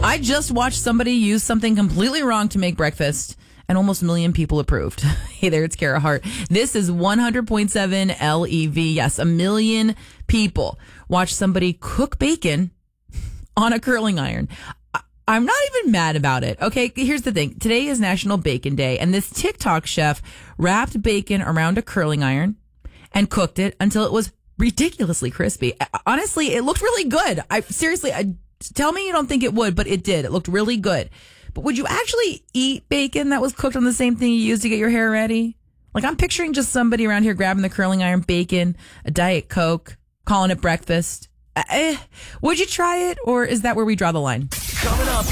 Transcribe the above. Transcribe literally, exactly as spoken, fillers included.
I just watched somebody use something completely wrong to make breakfast, and almost a million people approved. Hey there, it's Kara Hart. This is one hundred point seven L E V. Yes, a million people watched somebody cook bacon on a curling iron. I'm not even mad about it. Okay, here's the thing. Today is National Bacon Day, and this TikTok chef wrapped bacon around a curling iron and cooked it until it was ridiculously crispy. Honestly, it looked really good. I seriously, I, tell me you don't think it would, but it did. It looked really good. But would you actually eat bacon that was cooked on the same thing you used to get your hair ready? Like, I'm picturing just somebody around here grabbing the curling iron, bacon, a Diet Coke, calling it breakfast. Uh, would you try it, or is that where we draw the line? Coming up.